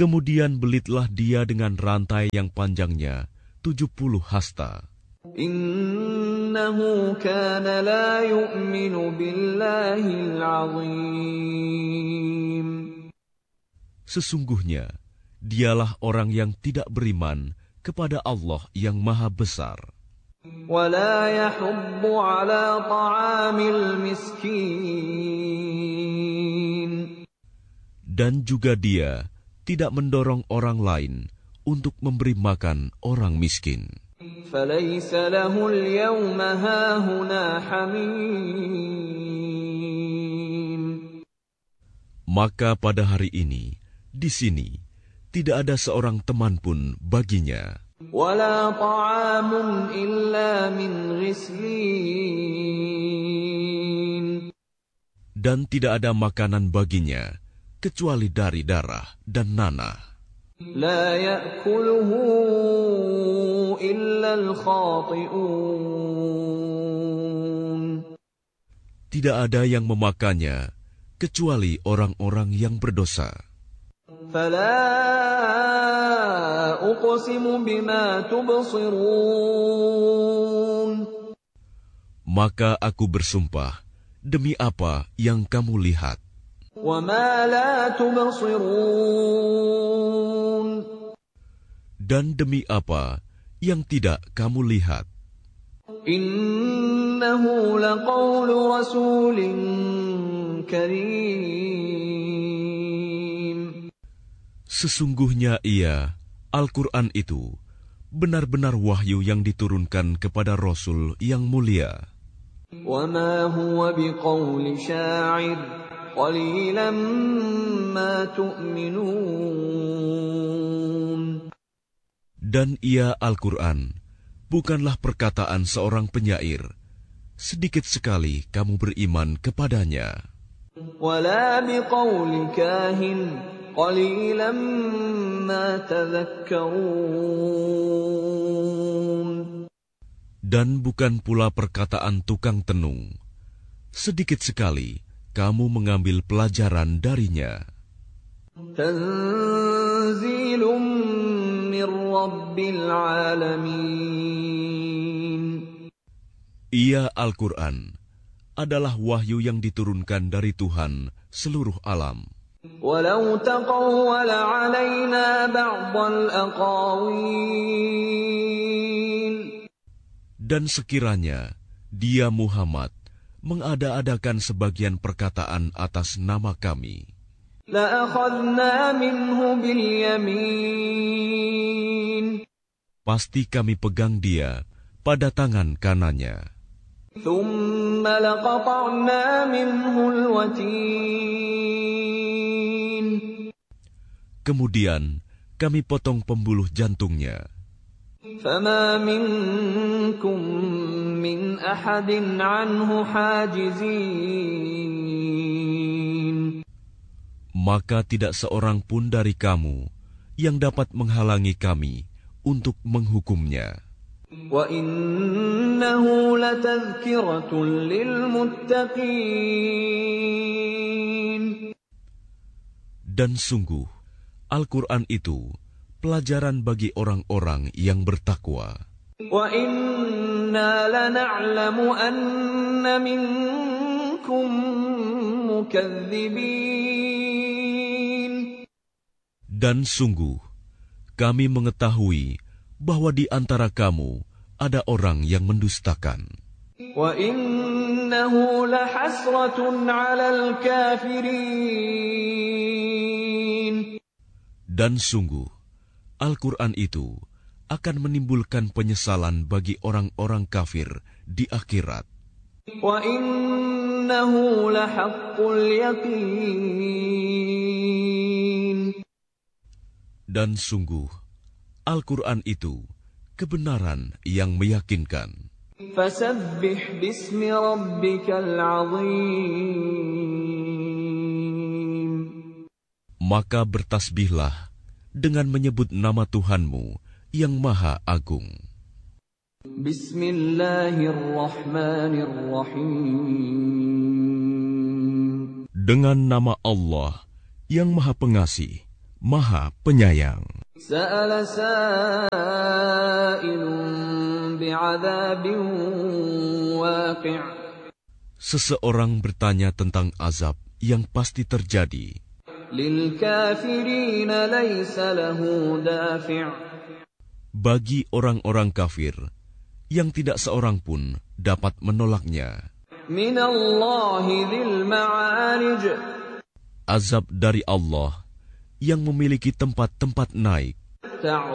Kemudian belitlah dia dengan rantai yang panjangnya 70 hasta. Innahu kana la yu'minu billahil azim. Sesungguhnya, dialah orang yang tidak beriman kepada Allah yang Maha Besar. وَلَا يَحُضُّ عَلَى طَعَامِ الْمِسْكِينِ. Dan juga dia tidak mendorong orang lain untuk memberi makan orang miskin. فَلَيْسَ لَهُ الْيَوْمَ هَاهُنَا حَمِيمٌ. Maka pada hari ini, di sini, tidak ada seorang teman pun baginya. وَلَا طَعَامٌ إِلَّا مِنْ غِسْلِينٍ. Dan tidak ada makanan baginya, kecuali dari darah dan nanah. لَا يَأْكُلُهُ إِلَّا الْخَاطِئُونَ. Tidak ada yang memakannya, kecuali orang-orang yang berdosa. فَلَا أُقْسِمُ بِمَا تُبْصِرُونَ. Maka aku bersumpah, demi apa yang kamu lihat. وَمَا لَا تُبْصِرُونَ. Dan demi apa yang tidak kamu lihat. إِنَّهُ لَقَوْلُ رَسُولٍ كَرِيمٍ. Sesungguhnya ia, Al-Quran itu, benar-benar wahyu yang diturunkan kepada Rasul yang mulia. وَمَا هُوَ بِقَوْلِ شَاعِرٍ قَلِيلًا مَا تُؤْمِنُونَ. Dan ia, Al-Quran, bukanlah perkataan seorang penyair. Sedikit sekali kamu beriman kepadanya. وَلَا بِقَوْلِ كَاهِنٍ قَلِيلًا مَا تَذَكَّرُونَ. Dan bukan pula perkataan tukang tenung. Sedikit sekali kamu mengambil pelajaran darinya. تَنزِيلٌ مِّن رَّبِّ الْعَالَمِينَ. Ia, Al-Quran, adalah wahyu yang diturunkan dari Tuhan seluruh alam. وَلَوْ تَقَوَّلَ عَلَيْنَا بَعْضَ الْأَقَاوِيلِ. Dan sekiranya dia Muhammad mengada-adakan sebagian perkataan atas nama kami, لَأَخَذْنَا مِنْهُ بِالْيَمِينِ. pasti kami pegang dia pada tangan kanannya. ثُمَّ لَقَطَعْنَا مِنْهُ الْوَتِينَ. Kemudian kami potong pembuluh jantungnya. فَمَا مِنْكُمْ مِنْ أَحَدٍ عَنْهُ حَاجِزِينَ. Maka tidak seorang pun dari kamu yang dapat menghalangi kami untuk menghukumnya. وَإِنَّهُ لَتَذْكِرَةٌ لِّلْمُتَّقِينَ. Dan sungguh, Al-Quran itu pelajaran bagi orang-orang yang bertakwa. وَإِنَّا لَنَعْلَمُ أَنَّ مِنكُم مُّكَذِّبِينَ. Dan sungguh, kami mengetahui bahwa di antara kamu ada orang yang mendustakan. وَإِنَّهُ لَحَسْرَةٌ عَلَى الْكَافِرِينَ. Dan sungguh, Al-Quran itu akan menimbulkan penyesalan bagi orang-orang kafir di akhirat. وَإِنَّهُ لَحَقُّ الْيَقِينِ. Dan sungguh, Al-Quran itu kebenaran yang meyakinkan. فَسَبِّحْ بِاسْمِ رَبِّكَ الْعَظِيمِ. Maka bertasbihlah dengan menyebut nama Tuhanmu yang Maha Agung. Bismillahirrahmanirrahim. Dengan nama Allah yang Maha Pengasih, Maha Penyayang. سأل سائل بعذاب واقع. Seseorang bertanya tentang azab yang pasti terjadi. للكافرين ليس له دافع. Bagi orang-orang kafir yang tidak seorang pun dapat menolaknya. من الله ذي المعارج. Azab dari Allah yang memiliki tempat-tempat naik.